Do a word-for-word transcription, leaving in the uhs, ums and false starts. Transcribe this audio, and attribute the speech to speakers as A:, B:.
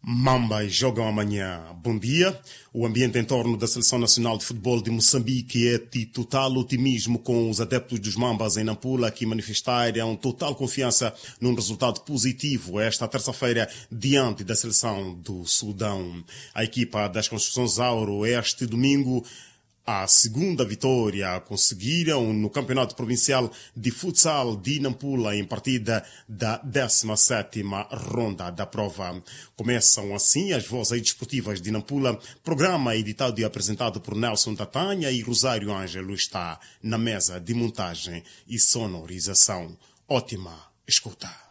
A: Mambas jogam amanhã. Bom dia. O ambiente em torno da Seleção Nacional de Futebol de Moçambique é de total otimismo, com os adeptos dos Mambas em Nampula que manifestaram total confiança num resultado positivo esta terça-feira diante da Seleção do Sudão. A equipa das Construções Auro este domingo a segunda vitória conseguiram no Campeonato Provincial de Futsal de Nampula em partida da décima sétima ronda da prova. Começam assim as vozes desportivas de Nampula, programa editado e apresentado por Nelson Tatanha, e Rosário Ângelo está na mesa de montagem e sonorização. Ótima escuta.